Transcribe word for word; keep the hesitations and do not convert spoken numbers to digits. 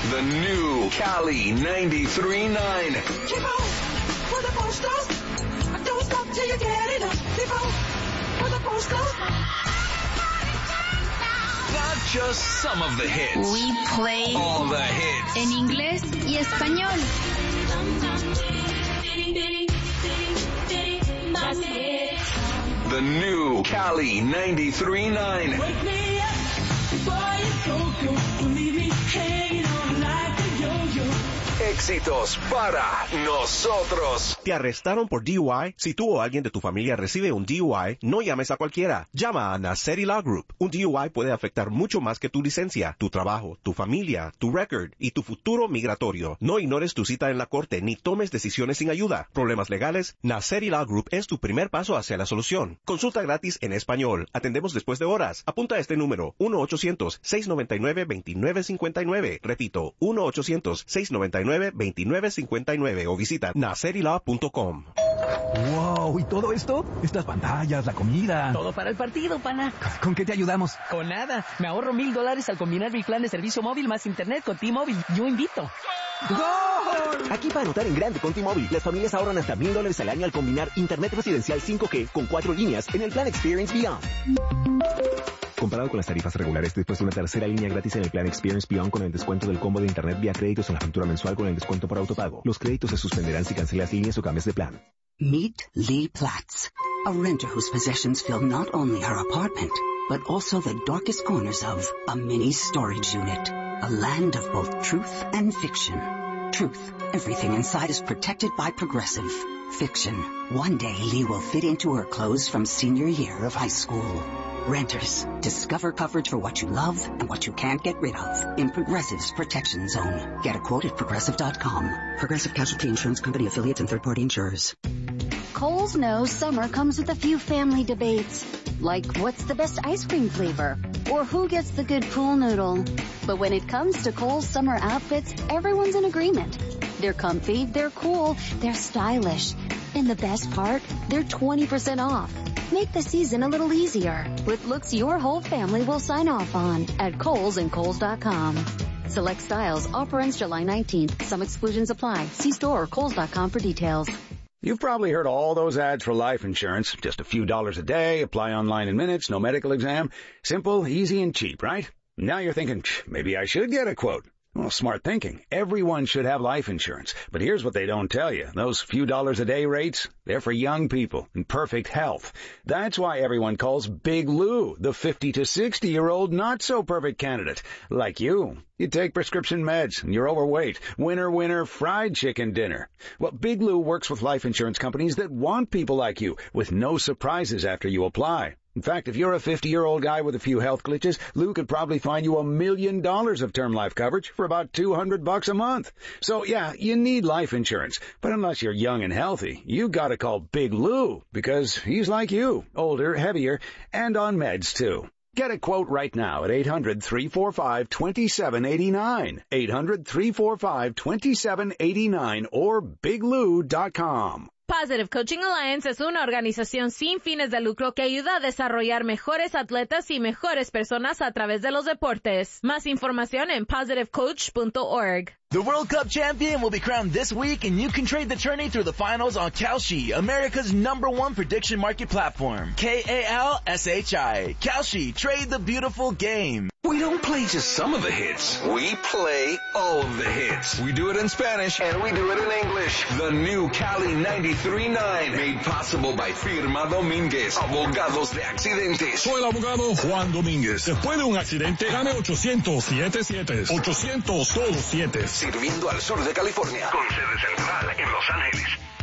The new Cali ninety-three point nine. Keep on for the posters. Don't stop till you get enough. Keep on for the posters. Not just some of the hits. We play all the hits. En inglés y español. The new Cali ninety-three point nine. Wake me up before you go, go. Don't leave me hanging on like a yo-yo. Éxitos para nosotros. ¿Te arrestaron por D U I? Si tú o alguien de tu familia recibe un D U I, no llames a cualquiera. Llama a Nasseri Law Group. Un D U I puede afectar mucho más que tu licencia, tu trabajo, tu familia, tu record y tu futuro migratorio. No ignores tu cita en la corte ni tomes decisiones sin ayuda. Problemas legales, Nasseri Law Group es tu primer paso hacia la solución. Consulta gratis en español. Atendemos después de horas. Apunta este número, uno ochocientos, seiscientos noventa y nueve, veintinueve cincuenta y nueve. Repito, uno ochocientos, seiscientos noventa y nueve, veintinueve cincuenta y nueve o visita nasseri law punto com. ¡Wow! ¿Y todo esto? Estas pantallas, la comida... Todo para el partido, pana. ¿Con qué te ayudamos? Con nada. Me ahorro mil dólares al combinar mi plan de servicio móvil más internet con T-Mobile. Yo invito. ¡Gol! Aquí para anotar en grande con T-Mobile, las familias ahorran hasta mil dólares al año al combinar internet residencial cinco G con cuatro líneas en el plan Experience Beyond. Comparado con las tarifas regulares, después de una tercera línea gratis en el plan Experience Beyond con el descuento del combo de internet vía créditos en la factura mensual con el descuento por autopago. Los créditos se suspenderán si cancelas líneas o cambias de plan. Meet Lee Platz, a renter whose possessions fill not only her apartment, but also the darkest corners of a mini storage unit. A land of both truth and fiction. Truth, everything inside is protected by Progressive. Fiction, one day Lee will fit into her clothes from senior year of high school. Renters, discover coverage for what you love and what you can't get rid of in Progressive's Protection Zone. Get a quote at Progressive dot com. Progressive Casualty Insurance Company affiliates and third-party insurers. Kohl's knows summer comes with a few family debates, like what's the best ice cream flavor, or who gets the good pool noodle. But when it comes to Kohl's summer outfits, everyone's in agreement. They're comfy, they're cool, they're stylish. And the best part, they're twenty percent off. Make the season a little easier with looks your whole family will sign off on at Kohl's and Kohl's dot com. Select styles. Offer ends July nineteenth. Some exclusions apply. See store or Kohl's dot com for details. You've probably heard all those ads for life insurance. Just a few dollars a day, apply online in minutes, no medical exam. Simple, easy, and cheap, right? Now you're thinking, maybe I should get a quote. Well, smart thinking. Everyone should have life insurance. But here's what they don't tell you. Those few dollars a day rates, they're for young people in perfect health. That's why everyone calls Big Lou the fifty to sixty-year-old not-so-perfect candidate. Like you. You take prescription meds, and you're overweight. Winner, winner, fried chicken dinner. Well, Big Lou works with life insurance companies that want people like you, with no surprises after you apply. In fact, if you're a fifty-year-old guy with a few health glitches, Lou could probably find you a million dollars of term life coverage for about two hundred bucks a month. So, yeah, you need life insurance. But unless you're young and healthy, you gotta call Big Lou, because he's like you, older, heavier, and on meds, too. Get a quote right now at eight hundred, three four five, two seven eight nine, eight hundred, three four five, two seven eight nine, or big lou dot com. Positive Coaching Alliance es una organización sin fines de lucro que ayuda a desarrollar mejores atletas y mejores personas a través de los deportes. Más información en positive coach punto org. The World Cup champion will be crowned this week, and you can trade the tourney through the finals on Kalshi, America's number one prediction market platform. K A L S H I. Kalshi, trade the beautiful game. We don't play just some of the hits. We play all of the hits. We do it in Spanish and we do it in English. The new Cali ninety-three point nine, made possible by Firma Domínguez, abogados de accidentes. Soy el abogado Juan Domínguez. Después de un accidente, llame ochocientos, siete siete, ochocientos, todos siete. Sirviendo al sur de California. Con sede central en Los Ángeles.